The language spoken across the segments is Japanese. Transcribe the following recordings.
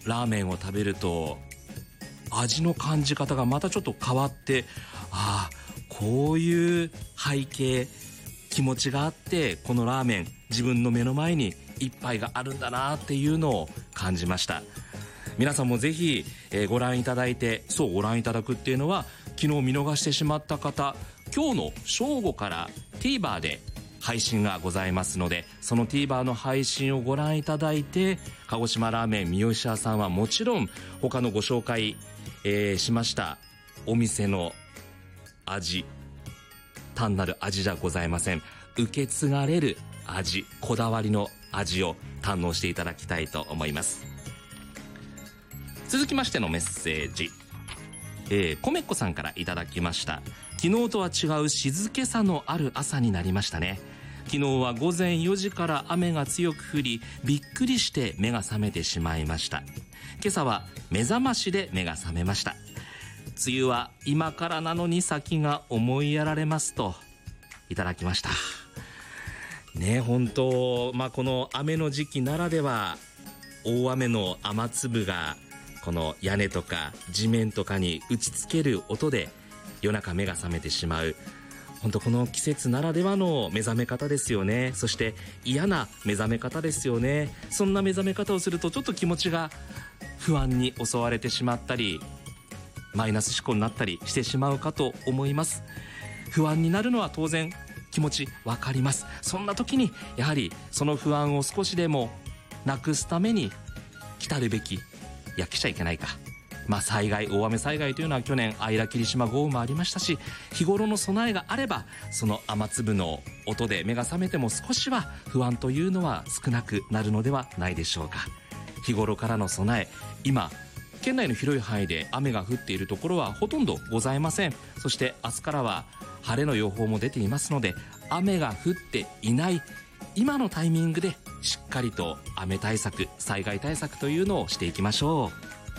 ラーメンを食べると味の感じ方がまたちょっと変わって、ああこういう背景気持ちがあってこのラーメン自分の目の前に一杯があるんだなっていうのを感じました。皆さんもぜひ、ご覧いただいて、そうご覧いただくっていうのは昨日見逃してしまった方、今日の正午から TVer で配信がございますので、その TVer の配信をご覧いただいて、鹿児島ラーメン三好屋さんはもちろん他のご紹介、しましたお店の味、単なる味じゃございません。受け継がれる味、こだわりの味を堪能していただきたいと思います。続きましてのメッセージ、コメッコさんからいただきました。昨日とは違う静けさのある朝になりましたね。昨日は午前4時から雨が強く降り、びっくりして目が覚めてしまいました。今朝は目覚ましで目が覚めました。梅雨は今からなのに先が思いやられますといただきましたね。本当、この雨の時期ならでは、大雨の雨粒がこの屋根とか地面とかに打ちつける音で夜中目が覚めてしまう、本当この季節ならではの目覚め方ですよね。そして嫌な目覚め方ですよね。そんな目覚め方をするとちょっと気持ちが不安に襲われてしまったり、マイナス思考になったりしてしまうかと思います。不安になるのは当然気持ちわかります。そんな時にやはりその不安を少しでもなくすために来たるべき、来ちゃいけないか、災害、大雨災害というのは去年相良霧島豪雨もありましたし、日頃の備えがあればその雨粒の音で目が覚めても少しは不安というのは少なくなるのではないでしょうか。日頃からの備え、今県内の広い範囲で雨が降っているところはほとんどございません。そして明日からは晴れの予報も出ていますので、雨が降っていない今のタイミングでしっかりと雨対策、災害対策というのをしていきましょう。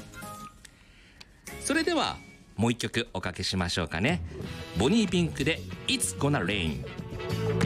それではもう一曲おかけしましょうかね。ボニーピンクで It's Gonna Rain。